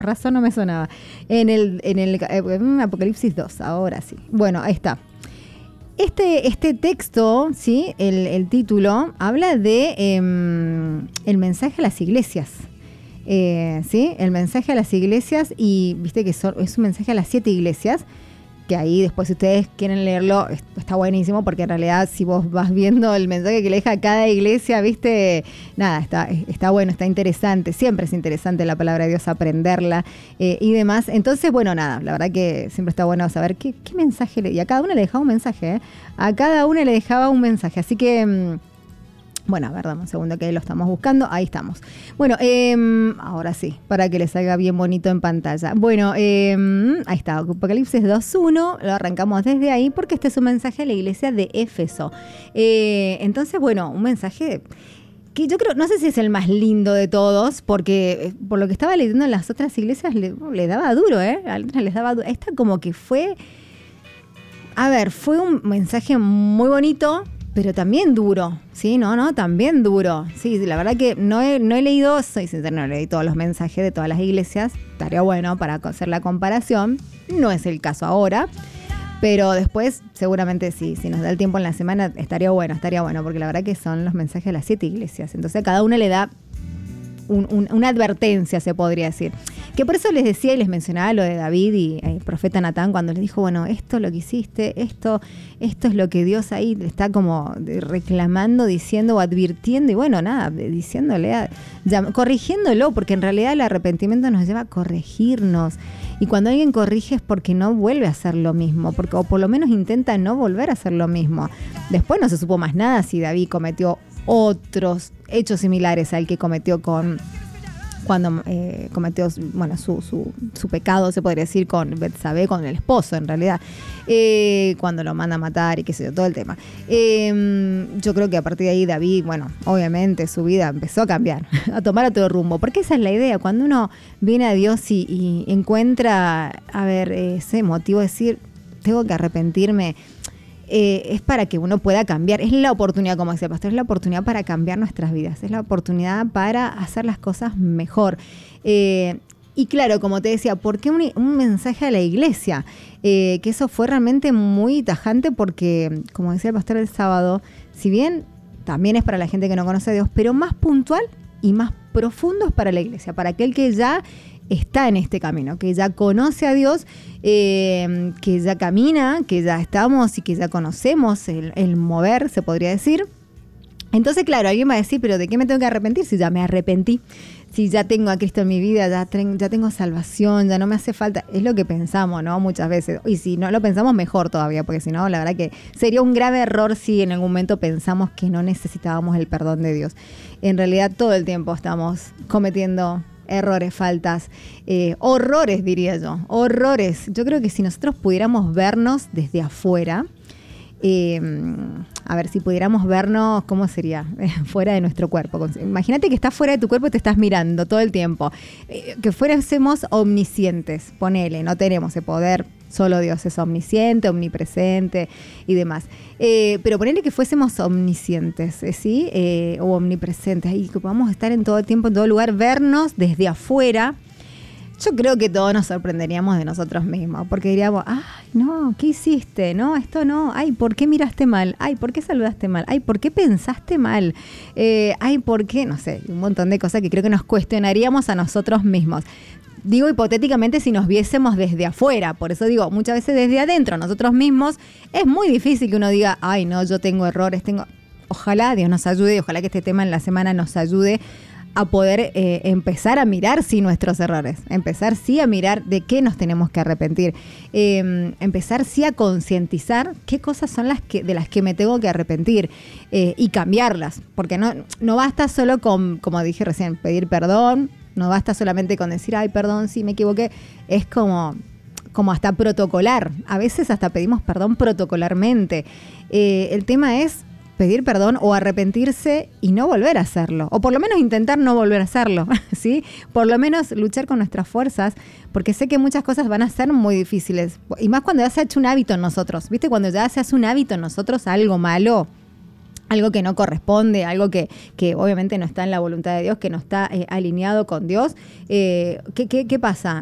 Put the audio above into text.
razón no me sonaba. En Apocalipsis 2, ahora sí. Bueno, ahí está. Este texto, ¿sí? El título, habla de el mensaje a las iglesias. ¿Sí? El mensaje a las iglesias, y viste que es un mensaje a las 7 iglesias, que ahí después si ustedes quieren leerlo, está buenísimo, porque en realidad si vos vas viendo el mensaje que le deja a cada iglesia, viste, nada, está bueno, está interesante, siempre es interesante la palabra de Dios, aprenderla y demás. Entonces, bueno, nada, la verdad que siempre está bueno saber qué mensaje, y a cada una le dejaba un mensaje, a cada una le dejaba un mensaje, así que... Bueno, a ver, dame un segundo que lo estamos buscando. Ahí estamos. Bueno, ahora sí, para que les salga bien bonito en pantalla. Bueno, ahí está, Apocalipsis 2.1. Lo arrancamos desde ahí porque este es un mensaje a la iglesia de Éfeso. Entonces, bueno, un mensaje que yo creo, no sé si es el más lindo de todos, porque por lo que estaba leyendo en las otras iglesias le daba duro, A otras les daba duro. Esta como que fue... A ver, fue un mensaje muy bonito, pero también duro, ¿sí? No, también duro. Sí, la verdad que no he leído, soy sincera, no leí todos los mensajes de todas las iglesias. Estaría bueno para hacer la comparación. No es el caso ahora, pero después seguramente sí, si nos da el tiempo en la semana, estaría bueno, porque la verdad que son los mensajes de las 7 iglesias. Entonces a cada una le da una advertencia, se podría decir. Que por eso les decía y les mencionaba lo de David y el profeta Natán, cuando les dijo, bueno, esto es lo que hiciste, esto es lo que Dios ahí le está como reclamando, diciendo o advirtiendo, y bueno, nada, diciéndole, corrigiéndolo, porque en realidad el arrepentimiento nos lleva a corregirnos. Y cuando alguien corrige es porque no vuelve a hacer lo mismo, o por lo menos intenta no volver a hacer lo mismo. Después no se supo más nada si David cometió otros hechos similares al que cometió cuando cometió, bueno, su pecado, se podría decir, con Betsabé, con el esposo en realidad, cuando lo manda a matar y qué sé yo, todo el tema. Yo creo que a partir de ahí David, bueno, obviamente su vida empezó a cambiar, a tomar otro rumbo, porque esa es la idea, cuando uno viene a Dios y encuentra, ese motivo de decir, tengo que arrepentirme, es para que uno pueda cambiar. Es la oportunidad, como decía el pastor, es la oportunidad para cambiar nuestras vidas, es la oportunidad para hacer las cosas mejor. Y claro, como te decía, ¿por qué un mensaje a la iglesia? Que eso fue realmente muy tajante porque, como decía el pastor el sábado, si bien también es para la gente que no conoce a Dios, pero más puntual y más profundo es para la iglesia, para aquel que ya está en este camino, que ya conoce a Dios, que ya camina, que ya estamos y que ya conocemos el mover, se podría decir. Entonces, claro, alguien va a decir, pero ¿de qué me tengo que arrepentir? Si ya me arrepentí, si ya tengo a Cristo en mi vida, ya tengo salvación, ya no me hace falta. Es lo que pensamos, ¿no? Muchas veces. Y si no lo pensamos, mejor todavía, porque si no, la verdad que sería un grave error si en algún momento pensamos que no necesitábamos el perdón de Dios. En realidad, todo el tiempo estamos cometiendo errores, faltas, horrores, diría yo, horrores. Yo creo que si nosotros pudiéramos vernos desde afuera, a ver, si pudiéramos vernos, ¿cómo sería? Fuera de nuestro cuerpo. Imagínate que estás fuera de tu cuerpo y te estás mirando todo el tiempo. Que fuésemos omniscientes, ponele, no tenemos ese poder, solo Dios es omnisciente, omnipresente y demás. Pero ponele que fuésemos omniscientes, ¿sí? O omnipresentes, y que podamos estar en todo el tiempo, en todo lugar, vernos desde afuera. Yo creo que todos nos sorprenderíamos de nosotros mismos, porque diríamos, ay, no, ¿qué hiciste? No, esto no, ay, ¿por qué miraste mal? Ay, ¿por qué saludaste mal? Ay, ¿por qué pensaste mal? Ay, ¿por qué? No sé, un montón de cosas que creo que nos cuestionaríamos a nosotros mismos. Digo hipotéticamente si nos viésemos desde afuera, por eso digo, muchas veces desde adentro, nosotros mismos, es muy difícil que uno diga, ay, no, yo tengo errores, Ojalá Dios nos ayude, ojalá que este tema en la semana nos ayude a poder empezar a mirar sí nuestros errores, empezar sí a mirar de qué nos tenemos que arrepentir, empezar sí a concientizar qué cosas son de las que me tengo que arrepentir y cambiarlas, porque no basta solo con, como dije recién, pedir perdón, no basta solamente con decir, ay, perdón, sí me equivoqué, es como hasta protocolar, a veces hasta pedimos perdón protocolarmente. El tema es pedir perdón o arrepentirse y no volver a hacerlo, o por lo menos intentar no volver a hacerlo, ¿sí? Por lo menos luchar con nuestras fuerzas, porque sé que muchas cosas van a ser muy difíciles, y más cuando ya se ha hecho un hábito en nosotros, ¿viste? Cuando ya se hace un hábito en nosotros algo malo, algo que no corresponde, algo que obviamente no está en la voluntad de Dios, que no está alineado con Dios, ¿qué pasa?